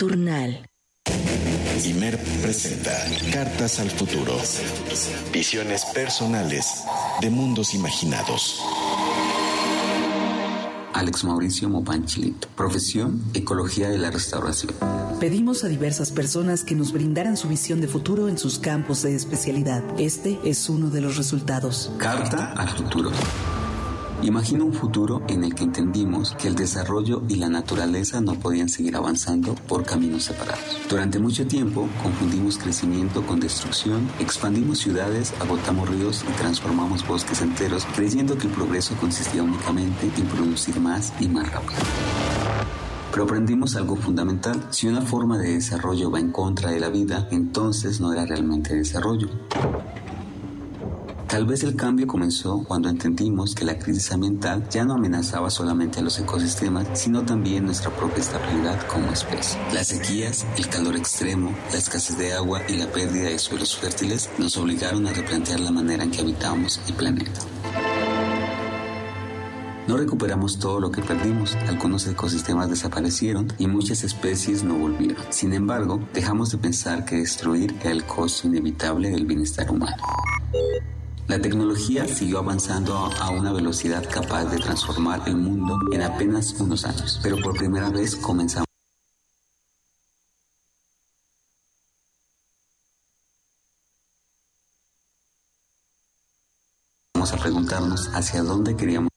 Saturnal. Imer presenta Cartas al Futuro. Visiones personales de mundos imaginados. Alex Mauricio Mopán Chilito. Profesión, Ecología de la Restauración. Pedimos a diversas personas que nos brindaran su visión de futuro en sus campos de especialidad. Este es uno de los resultados. Carta al Futuro. Imagina un futuro en el que entendimos que el desarrollo y la naturaleza no podían seguir avanzando por caminos separados. Durante mucho tiempo confundimos crecimiento con destrucción, expandimos ciudades, agotamos ríos y transformamos bosques enteros, creyendo que el progreso consistía únicamente en producir más y más rápido. Pero aprendimos algo fundamental: si una forma de desarrollo va en contra de la vida, entonces no era realmente desarrollo. Tal vez el cambio comenzó cuando entendimos que la crisis ambiental ya no amenazaba solamente a los ecosistemas, sino también nuestra propia estabilidad como especie. Las sequías, el calor extremo, la escasez de agua y la pérdida de suelos fértiles nos obligaron a replantear la manera en que habitamos el planeta. No recuperamos todo lo que perdimos, algunos ecosistemas desaparecieron y muchas especies no volvieron. Sin embargo, dejamos de pensar que destruir era el costo inevitable del bienestar humano. La tecnología siguió avanzando a una velocidad capaz de transformar el mundo en apenas unos años, pero por primera vez comenzamos a preguntarnos hacia dónde queríamos